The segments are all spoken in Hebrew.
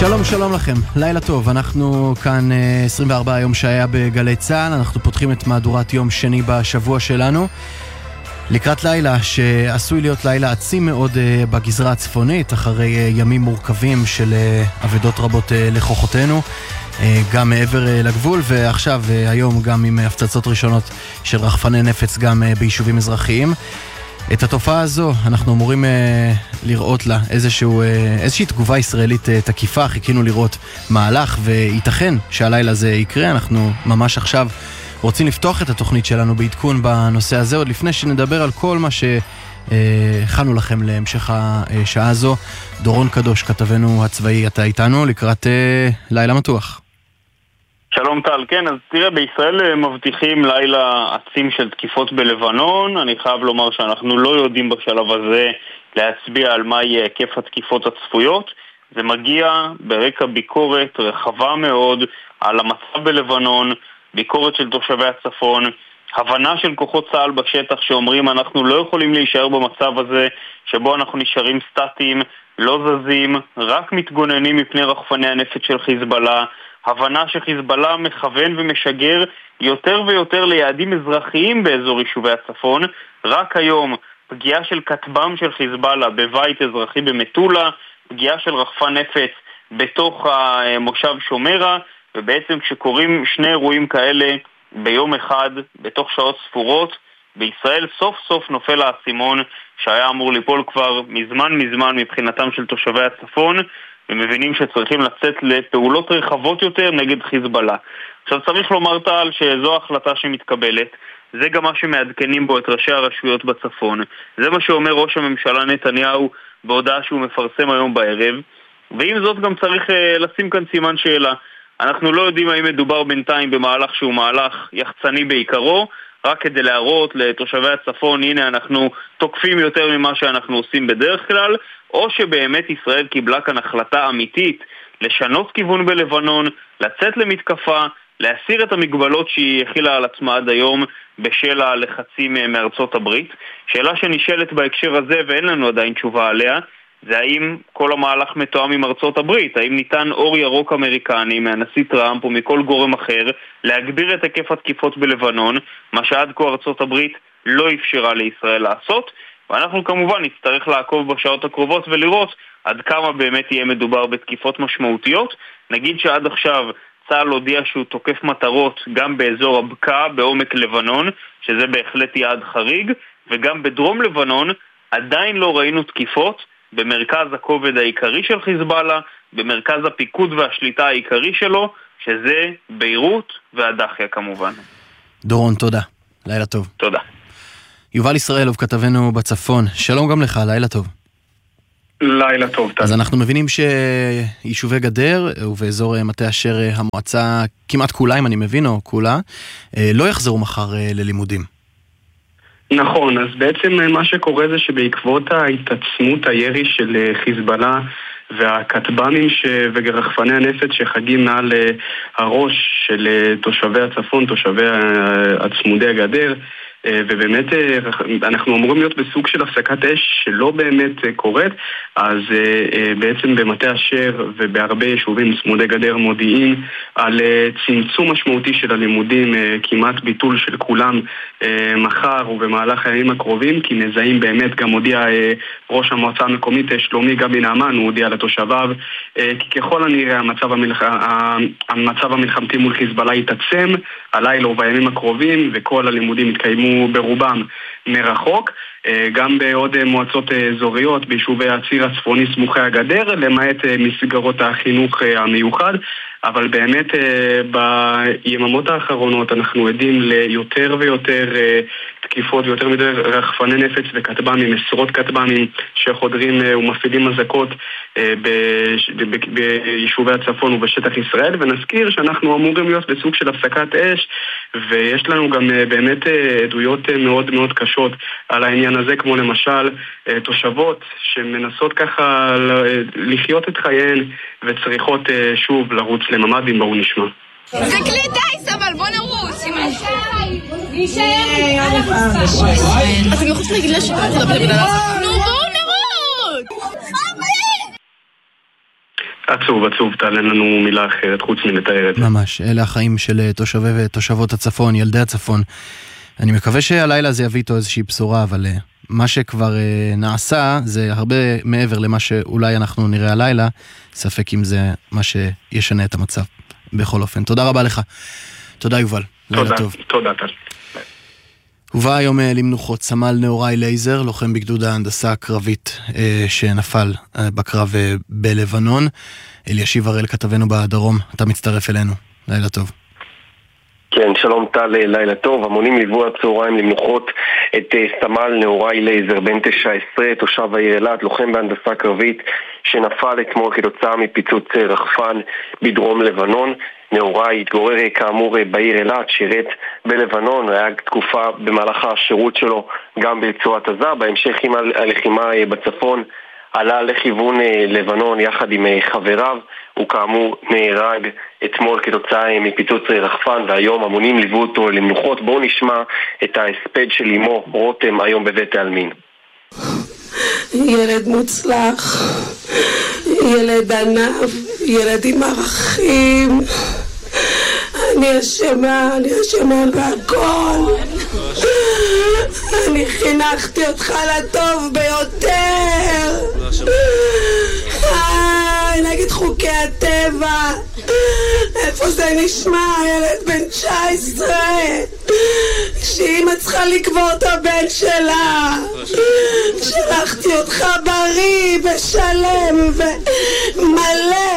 שלום, שלום לכם, לילה טוב, אנחנו כאן 24 יום שהיה בגלי צהל, אנחנו פותחים את מהדורת יום שני בשבוע שלנו, לקראת לילה שעשוי להיות לילה עצים מאוד בגזרה הצפונית, אחרי ימים מורכבים של עבודות רבות לכוחותינו, גם מעבר לגבול, ועכשיו היום גם עם הפצצות ראשונות של רחפני נפץ גם ביישובים אזרחיים. את התופעה הזו אנחנו אמורים לראות לה איזושהי תגובה ישראלית תקיפה, חיכינו לראות מהלך וייתכן שהלילה הזה יקרה. אנחנו ממש עכשיו רוצים לפתוח את התוכנית שלנו בעדכון בנושא הזה, עוד לפני שנדבר על כל מה שהכנו לכם להמשך השעה הזו. דורון קדוש, כתבנו הצבאי, אתה איתנו לקראת לילה מתוח. שלום טל, כן, אז תראה, בישראל מבטיחים לילה עצים של תקיפות בלבנון. אני חייב לומר שאנחנו לא יודעים בשלב הזה להצביע על מה יהיה היקף התקיפות הצפויות. זה מגיע ברקע ביקורת רחבה מאוד על המצב בלבנון, ביקורת של תושבי הצפון, הבנה של כוחות צה"ל בשטח שאומרים אנחנו לא יכולים להישאר במצב הזה שבו אנחנו נשארים סטטיים, לא זזים, רק מתגוננים מפני רחפני הנפץ של חיזבאללה, הבנה שחיזבאללה מכוון ומשגר יותר ויותר ליעדים אזרחיים באזור יישובי הצפון. רק היום פגיעה של כטב"ם של חיזבאללה בבית אזרחי במטולה, פגיעה של רחפן נפץ בתוך המושב שומרה, ובעצם כשקוראים שני אירועים כאלה ביום אחד, בתוך שעות ספורות, בישראל סוף סוף נופל האסימון שהיה אמור ליפול כבר מזמן מבחינתם של תושבי הצפון, ומבינים שצריכים לצאת לפעולות רחבות יותר נגד חיזבאללה. עכשיו צריך לומר טל שזו החלטה שמתקבלת, זה גם מה שמעדכנים בו את ראשי הרשויות בצפון, זה מה שאומר ראש הממשלה נתניהו בהודעה שהוא מפרסם היום בערב, ועם זאת גם צריך לשים כאן סימן שאלה. אנחנו לא יודעים האם מדובר בינתיים במהלך שהוא מהלך יחצני בעיקרו, רק כדי להראות לתושבי הצפון, הנה אנחנו תוקפים יותר ממה שאנחנו עושים בדרך כלל, או שבאמת ישראל קיבלה כאן החלטה אמיתית לשנות כיוון בלבנון, לצאת למתקפה, להסיר את המגבלות שהיא הכילה על עצמה עד היום בשל הלחצים מארצות הברית. שאלה שנשאלת בהקשר הזה ואין לנו עדיין תשובה עליה, זה האם כל המהלך מתואם עם ארצות הברית, האם ניתן אור ירוק אמריקני מהנשיא טראמפ או מכל גורם אחר להגביר את היקף התקיפות בלבנון, מה שעד כה ארצות הברית לא אפשרה לישראל לעשות, ואנחנו כמובן נצטרך לעקוב בשעות הקרובות ולראות עד כמה באמת יהיה מדובר בתקיפות משמעותיות. נגיד שעד עכשיו צה"ל הודיע שהוא תוקף מטרות גם באזור הבקעה בעומק לבנון, שזה בהחלט יעד חריג, וגם בדרום לבנון עדיין לא ראינו תקיפות במרכז הכובד העיקרי של חיזבאללה, במרכז הפיקוד והשליטה העיקרי שלו, שזה ביירות והדחיה כמובן. דורון, תודה. לילה טוב. תודה. יובל ישראלוב, כתבנו בצפון, שלום גם לך, לילה טוב. לילה טוב. אז אנחנו מבינים שיישובי גדר ובאזור מטה אשר המועצה כמעט כולה, אם אני מבין, או כולה, לא יחזרו מחר ללימודים. נכון, אז בעצם מה שקורה זה שבעקבות ההתעצמות הירי של חיזבאללה והכטב"מים ורחפני הנפץ שחגים מעל הראש של תושבי הצפון, תושבי הצמודי הגדר, ובאמת אנחנו אמורים להיות בסוג של הפסקת אש שלא באמת קורית, אז בעצם במטה אשר ובהרבה יישובים צמודי גדר מודיעים על צמצום משמעותי של הלימודים, כמעט ביטול של כולם מחר ובמהלך הימים הקרובים, כי מזהים באמת, גם הודיע ראש המועצה המקומית שלומי גבי נעמן, הוא הודיע לתושביו, כי ככל הנראה המצב המלחמתי מול חיזבאללה יתעצם הלילה ובימים הקרובים, וכל הלימודים יתקיימו ברובם מרחוק, גם בעוד מועצות אזוריות ביישובי הציר הצפוני סמוכי הגדר, למעט מסגרות החינוך המיוחד. אבל באמת ביממות האחרונות אנחנו עדים ליותר ויותר תקיפות ויותר מדי רחפני נפץ וכטב"מים, עשרות כטב"מים שחודרים ומפעילים אזעקות ביישובי הצפון ובשטח ישראל, ונזכיר שאנחנו אמורים להיות בסוג של הפסקת אש, ויש לנו גם באמת עדויות מאוד מאוד קשות על העניין הזה, כמו למשל תושבות שמנסות ככה לחיות את חייהן וצריכות שוב לרוץ לממ"דים. בואו נשמע. זה כלי טייס, אבל בוא נרוץ. אז אני חושבת להגיד לה שכוח לדבר. נו, בואו נרוץ! עצוב, תעלה לנו מילה אחרת חוץ מלתאר את זה. ממש, אלה החיים של תושבי ותושבות הצפון, ילדי הצפון. אני מקווה שהלילה זה יביא איתו איזושהי בשורה, אבל מה שכבר נעשה זה הרבה מעבר למה שאולי אנחנו נראה הלילה, ספק אם זה מה שישנה את המצב. בכל אופן, תודה רבה לך. תודה יובל, לילה טוב. תודה טל. הובא היום למנוחות סמל נאורי לייזר, לוחם בגדוד ההנדסה הקרבית שנפל בקרב בלבנון. אלישיב הראל כתבנו בדרום, אתה מצטרף אלינו. לילה טוב. כן, שלום טל, לילה טוב. המונים ליוו הצהריים למנוחות את סמל נאורי לייזר, בן 19, תושב העיר אילת, לוחם בהנדסה קרבית שנפל אתמול כתוצאה מפיצוץ רחפן בדרום לבנון. נאורי התגורר כאמור בעיר אילת, שירת בלבנון, היה תקופה במהלך השירות שלו גם ברצועת עזה. בהמשך עם הלחימה בצפון עלה לכיוון לבנון יחד עם חבריו, הוא כאמור נהרג אתמול כתוצאה מפיצוץ רחפן, והיום המונים ליוו אותו למנוחות. בואו נשמע את ההספד של אמו רותם היום בבית העלמין. ילד מוצלח, ילד ענב, ילד עם ערכים. אני אשמה בהכל. אני חינכתי אותך לטוב ביותר. נגד חוקי הטבע. איפה זה נשמע? ילד בן 19 שאמא צריכה לקבור את הבן שלה. שלחתי אותך בריא ושלם ומלא,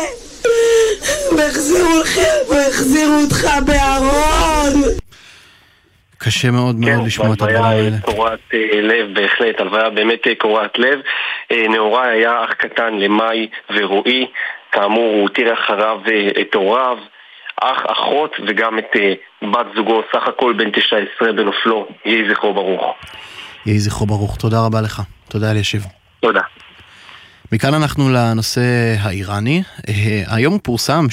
והחזירו אותך בארון. קשה מאוד מאוד לשמוע את הדברים האלה. הלוויה קורעת לב, בהחלט, הלוויה באמת קורעת לב. נאורי היה אח קטן למאי ורועי, כאמור הוא הותיר אחריו את הוריו, אחות וגם את בת זוגו, סך הכל בן 19 בנופלו. יהי זכרו ברוך. יהי זכרו ברוך, תודה רבה לך. תודה אלישיב. תודה. מכאן אנחנו לנושא האיראני. היום פורסם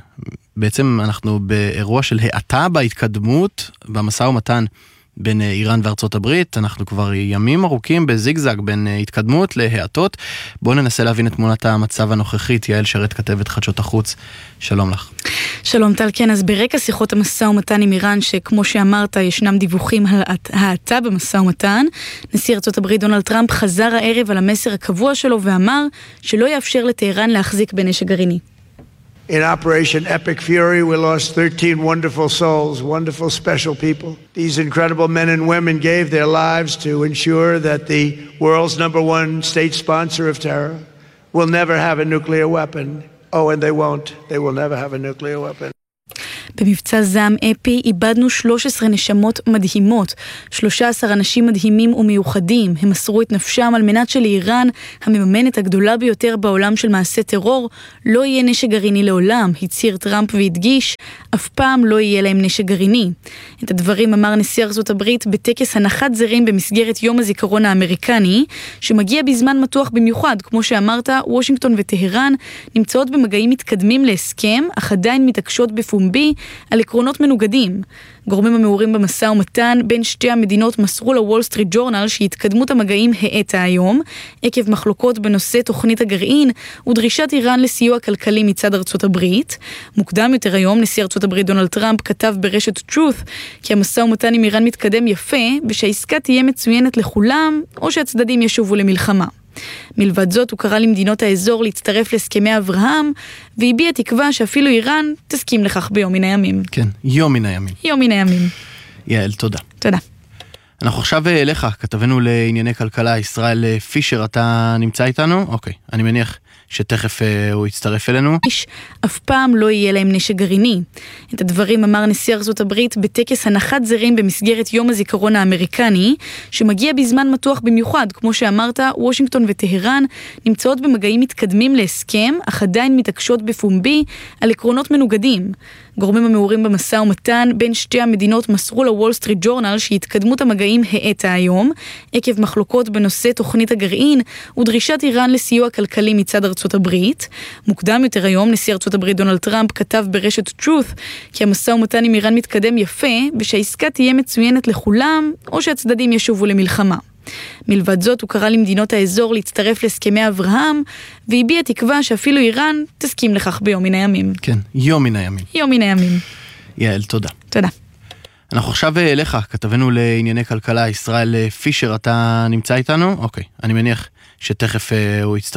שבעצם אנחנו באירוע של האטה בהתקדמות במשא ומתן בין איראן וארצות הברית. אנחנו כבר ימים ארוכים בזיגזג בין התקדמות להאטות. בואו ננסה להבין את תמונת המצב הנוכחית. יעל שרת, כתבת חדשות החוץ, שלום לך. שלום טל, כן, אז ברקע שיחות המשא ומתן עם איראן, שכמו שאמרת ישנם דיווחים על האטה במשא ומתן, נשיא ארצות הברית דונלד טראמפ חזר הערב על המסר הקבוע שלו ואמר שלא יאפשר לטהרן להחזיק בנשק גרעיני. In Operation Epic Fury, we lost 13 wonderful souls, wonderful special people. These incredible men and women gave their lives to ensure that the world's #1 state sponsor of terror will never have a nuclear weapon. Oh, and they won't. They will never have a nuclear weapon. במבצע זעם אפי איבדנו 13 נשמות מדהימות, 13 אנשים מדהימים ומיוחדים. הם מסרו את נפשם על מנת שלאיראן, המממנת הגדולה ביותר בעולם של מעשה טרור, לא יהיה נשק גרעיני לעולם, הצהיר טראמפ והדגיש, אף פעם לא יהיה להם נשק גרעיני. את הדברים אמר נשיא ארצות הברית בטקס הנחת זרים במסגרת יום הזיכרון האמריקני, שמגיע בזמן מתוח במיוחד. כמו שאמרת, וושינגטון וטהרן נמצאות במגעים מתקדמים להסכם, אך עדיין מתעקשות בפומבי על עקרונות מנוגדים. גורמים המעורים במשא ומתן בין שתי המדינות מסרו לוול סטריט ג'ורנל שהתקדמות המגעים האטה היום, עקב מחלוקות בנושא תוכנית הגרעין ודרישת איראן לסיוע כלכלי מצד ארצות הברית. מוקדם יותר היום, נשיא ארצות הברית דונלד טראמפ כתב ברשת Truth כי המשא ומתן עם איראן מתקדם יפה, ושהעסקה תהיה מצוינת לכולם, או שהצדדים ישובו למלחמה. מלבד זאת, הוא קרא למדינות האזור להצטרף להסכמי אברהם, והביע תקווה שאפילו איראן תסכים לכך ביום מן הימים. כן, יום מן הימים. יום מן הימים. יעל, תודה. תודה. אנחנו עכשיו אליך, כתבנו לענייני כלכלה, ישראל פישר, אתה נמצא איתנו? אוקיי, אני מניח שתכף הוא יצטרף אלינו. אף פעם לא יהיה להם נשק גרעיני. את הדברים אמר נשיא ארצות הברית בטקס הנחת זרים במסגרת יום הזיכרון האמריקני, שמגיע בזמן מתוח במיוחד. כמו שאמרת, וושינגטון וטהרן נמצאות במגעים מתקדמים להסכם, אך עדיין מתעקשות בפומבי על עקרונות מנוגדים. גורמים המעורים במשא ומתן בין שתי המדינות מסרו לוול סטריט ג'ורנל שהתקדמות המגעים האטה היום, עקב מחלוקות בנושא תוכנית הגרעין ודרישת איראן לסיוע כלכלי מצד ארצות הברית. מוקדם יותר היום, נשיא ארצות הברית דונלד טראמפ כתב ברשת Truth כי המשא ומתן עם איראן מתקדם יפה, ושהעסקה תהיה מצוינת לכולם, או שהצדדים ישובו למלחמה. מלבד זאת, הוא קרא למדינות האזור להצטרף להסכמי אברהם, והביע תקווה שאפילו איראן תסכים לכך ביום מן הימים. כן, יום מן הימים. יום מן הימים. יעל, תודה. תודה. אנחנו עכשיו אליך, כתבנו לענייני כלכלה, ישראל פישר, אתה נמצא איתנו? אוקיי, אני מניח שתכף הוא יצטרף.